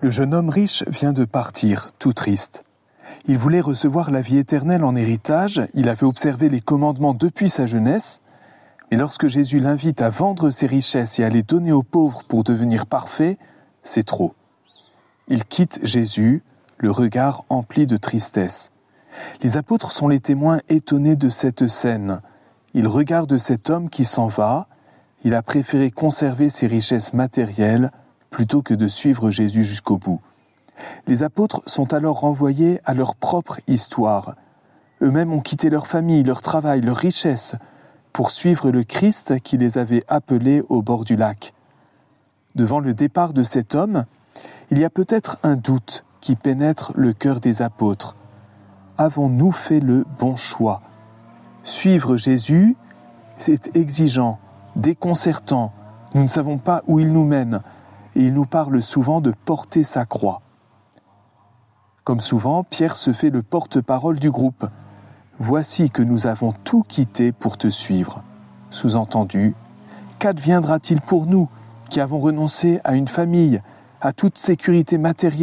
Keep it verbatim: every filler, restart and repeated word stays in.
Le jeune homme riche vient de partir, tout triste. Il voulait recevoir la vie éternelle en héritage, il avait observé les commandements depuis sa jeunesse, mais lorsque Jésus l'invite à vendre ses richesses et à les donner aux pauvres pour devenir parfait, c'est trop. Il quitte Jésus, le regard empli de tristesse. Les apôtres sont les témoins étonnés de cette scène. Ils regardent cet homme qui s'en va, il a préféré conserver ses richesses matérielles plutôt que de suivre Jésus jusqu'au bout. Les apôtres sont alors renvoyés à leur propre histoire. Eux-mêmes ont quitté leur famille, leur travail, leurs richesses, pour suivre le Christ qui les avait appelés au bord du lac. Devant le départ de cet homme, il y a peut-être un doute qui pénètre le cœur des apôtres. Avons-nous fait le bon choix ? Suivre Jésus, c'est exigeant, déconcertant. Nous ne savons pas où il nous mène. Et il nous parle souvent de porter sa croix. Comme souvent, Pierre se fait le porte-parole du groupe. « Voici que nous avons tout quitté pour te suivre. » Sous-entendu, qu'adviendra-t-il pour nous qui avons renoncé à une famille, à toute sécurité matérielle ?